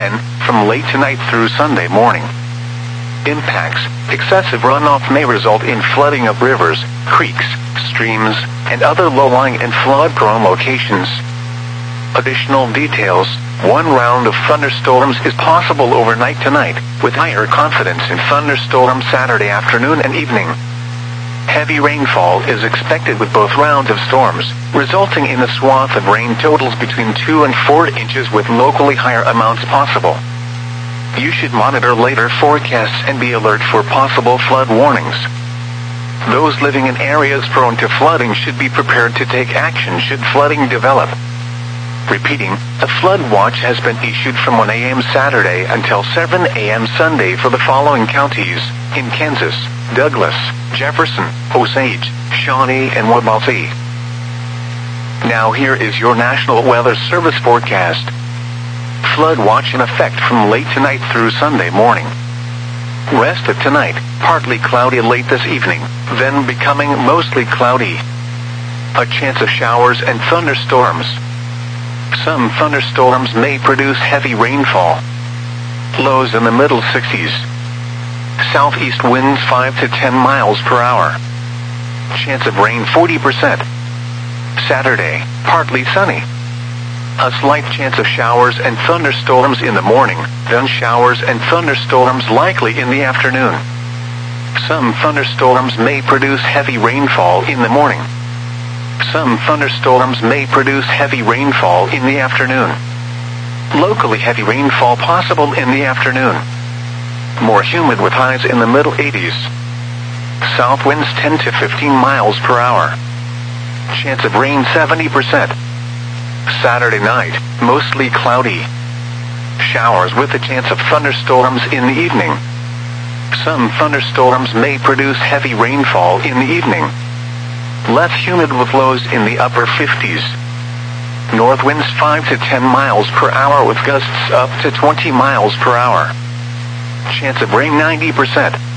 and from late tonight through Sunday morning. Impacts: excessive runoff may result in flooding of rivers, creeks, streams, and other low-lying and flood-prone locations. Additional details: one round of thunderstorms is possible overnight tonight, with higher confidence in thunderstorms Saturday afternoon and evening. Heavy rainfall is expected with both rounds of storms, resulting in a swath of rain totals between 2 and 4 inches with locally higher amounts possible. You should monitor later forecasts and be alert for possible flood warnings. Those living in areas prone to flooding should be prepared to take action should flooding develop. Repeating, a flood watch has been issued from 1 a.m. Saturday until 7 a.m. Sunday for the following counties: in Kansas, Douglas, Jefferson, Osage, Shawnee, and Waubonsee. Now here is your National Weather Service forecast. Flood watch in effect from late tonight through Sunday morning. Rest of tonight, partly cloudy late this evening, then becoming mostly cloudy. A chance of showers and thunderstorms. Some thunderstorms may produce heavy rainfall. Lows in the middle 60s. Southeast winds 5 to 10 miles per hour. Chance of rain 40%. Saturday, partly sunny. A slight chance of showers and thunderstorms in the morning, then showers and thunderstorms likely in the afternoon. Some thunderstorms may produce heavy rainfall in the morning. Some thunderstorms may produce heavy rainfall in the afternoon. Locally heavy rainfall possible in the afternoon. More humid with highs in the middle 80s. South winds 10 to 15 miles per hour. Chance of rain 70%. Saturday night, mostly cloudy. Showers with a chance of thunderstorms in the evening. Some thunderstorms may produce heavy rainfall in the evening. Less humid with lows in the upper 50s. North winds 5 to 10 miles per hour with gusts up to 20 miles per hour. Chance of rain 90%.